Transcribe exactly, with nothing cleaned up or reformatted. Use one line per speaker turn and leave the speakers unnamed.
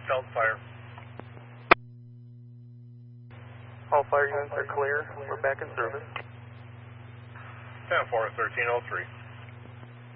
Held fire.
All fire units are clear. We're back in service.
ten four, thirteen oh three.